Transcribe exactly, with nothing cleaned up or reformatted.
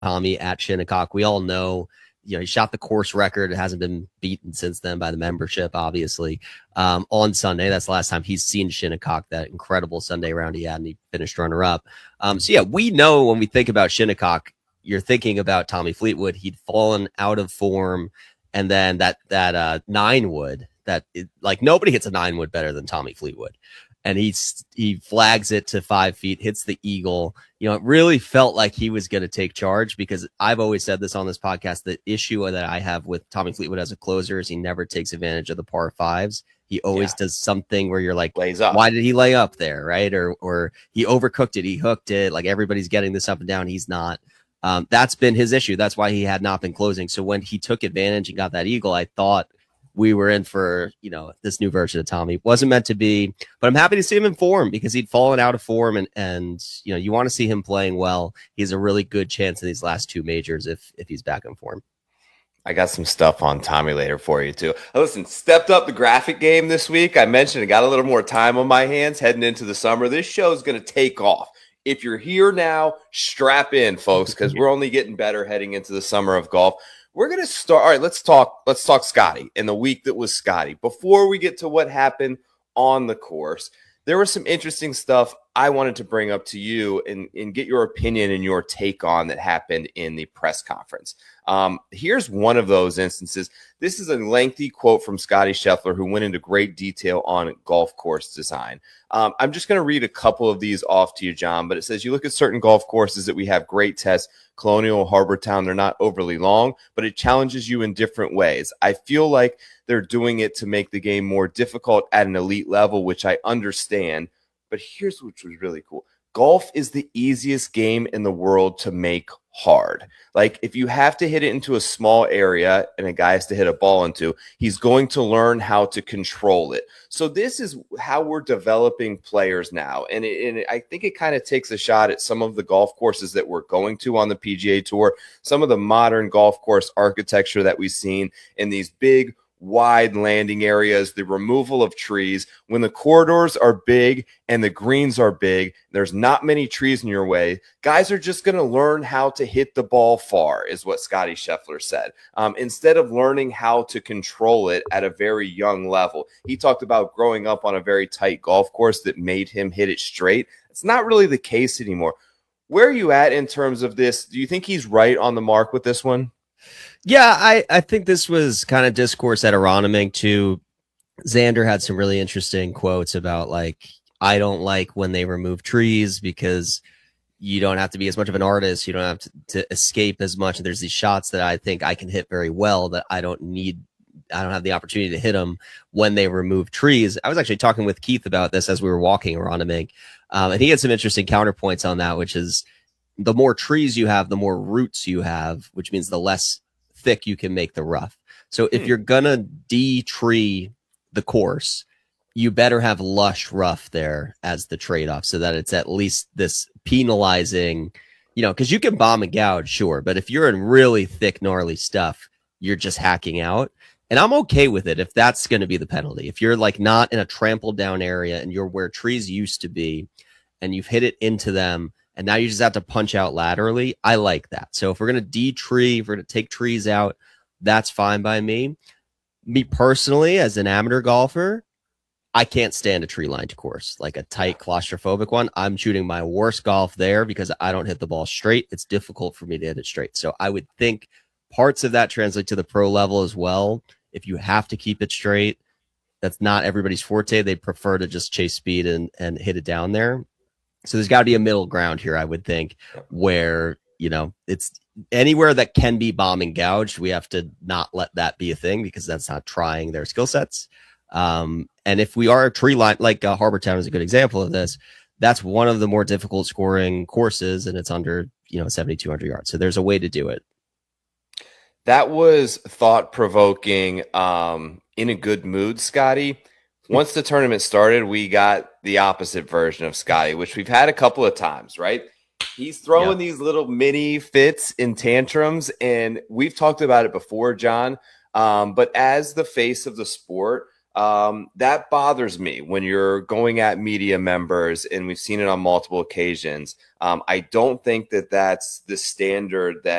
Tommy at Shinnecock. We all know, you know, he shot the course record. It hasn't been beaten since then by the membership, obviously. Um, on Sunday, that's the last time he's seen Shinnecock, that incredible Sunday round he had, and he finished runner-up. Um, so, yeah, we know when we think about Shinnecock, you're thinking about Tommy Fleetwood. He'd fallen out of form, and then that that uh, nine wood, that it, like nobody hits a nine wood better than Tommy Fleetwood. And he's he flags it to five feet, hits the eagle. You know, it really felt like he was going to take charge, because I've always said this on this podcast. The issue that I have with Tommy Fleetwood as a closer is he never takes advantage of the par fives. He always yeah. does something where you're like, lays up. Why did he lay up there? Right. Or, or he overcooked it. He hooked it. Like everybody's getting this up and down. He's not. Um, that's been his issue. That's why he had not been closing. So when he took advantage and got that eagle, I thought we were in for, you know, this new version of Tommy. Wasn't meant to be, but I'm happy to see him in form, because he'd fallen out of form, and, and, you know, you want to see him playing well. He has a really good chance in these last two majors if, if he's back in form. I got some stuff on Tommy later for you too. Listen, stepped up the graphic game this week. I mentioned I got a little more time on my hands heading into the summer. This show is going to take off. If you're here now, strap in, folks, because we're only getting better heading into the summer of golf. We're going to start. All right, let's talk. Let's talk Scotty in the week that was Scotty. Before we get to what happened on the course, there was some interesting stuff I wanted to bring up to you and, and get your opinion and your take on that happened in the press conference. Um, here's one of those instances. This is a lengthy quote from Scotty Scheffler, who went into great detail on golf course design. Um, I'm just going to read a couple of these off to you, John, but it says, you look at certain golf courses that we have great tests, Colonial, Harbor Town, they're not overly long, but it challenges you in different ways. I feel like they're doing it to make the game more difficult at an elite level, which I understand. But here's what was really cool. Golf is the easiest game in the world to make hard. Like, if you have to hit it into a small area and a guy has to hit a ball into, he's going to learn how to control it. So this is how we're developing players now. And, it, and I think it kind of takes a shot at some of the golf courses that we're going to on the P G A Tour, some of the modern golf course architecture that we've seen in these big, wide landing areas, the removal of trees. When the corridors are big and the greens are big, there's not many trees in your way, guys are just going to learn how to hit the ball far, is what Scotty Scheffler said, um, instead of learning how to control it at a very young level. He talked about growing up on a very tight golf course that made him hit it straight. It's not really the case anymore. Where are you at in terms of this? Do you think he's right on the mark with this one? Yeah, I, I think this was kind of discourse at Aronimink too. Xander had some really interesting quotes about, like, I don't like when they remove trees because you don't have to be as much of an artist. You don't have to, to escape as much. And there's these shots that I think I can hit very well that I don't need. I don't have the opportunity to hit them when they remove trees. I was actually talking with Keith about this as we were walking Aronimink, um, and he had some interesting counterpoints on that, which is the more trees you have, the more roots you have, which means the less thick you can make the rough. So if hmm. you're gonna de-tree the course, you better have lush rough there as the trade-off, so that it's at least this penalizing, you know, because you can bomb and gouge, sure, but if you're in really thick, gnarly stuff, you're just hacking out. And I'm okay with it if that's going to be the penalty. If you're like not in a trampled down area and you're where trees used to be and you've hit it into them, and now you just have to punch out laterally, I like that. So if we're going to de-tree, if we're going to take trees out, that's fine by me. Me personally, as an amateur golfer, I can't stand a tree-lined course, like a tight, claustrophobic one. I'm shooting my worst golf there because I don't hit the ball straight. It's difficult for me to hit it straight. So I would think parts of that translate to the pro level as well. If you have to keep it straight, that's not everybody's forte. They prefer to just chase speed and, and hit it down there. So there's got to be a middle ground here, I would think, where, you know, it's anywhere that can be bomb and gouged, we have to not let that be a thing because that's not trying their skill sets. Um, and if we are a tree line, like uh, Harbor Town is a good example of this, that's one of the more difficult scoring courses, and it's under, you know, seventy-two hundred yards. So there's a way to do it. That was thought-provoking, um, in a good mood, Scotty. Once the tournament started, we got the opposite version of Scotty, which we've had a couple of times, right? He's throwing yep. these little mini fits and tantrums, and we've talked about it before, John. Um, but as the face of the sport, Um, that bothers me when you're going at media members, and we've seen it on multiple occasions. Um, I don't think that that's the standard that